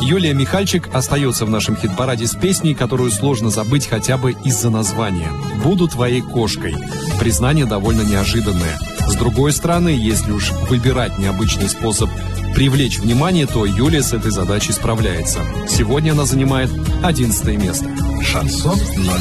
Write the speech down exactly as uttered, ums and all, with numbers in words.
Юлия Михальчик остается в нашем хит-параде с песней, которую сложно забыть хотя бы из-за названия. «Буду твоей кошкой». Признание довольно неожиданное. С другой стороны, если уж выбирать необычный способ привлечь внимание, то Юлия с этой задачей справляется. Сегодня она занимает одиннадцатое место. Шансон номер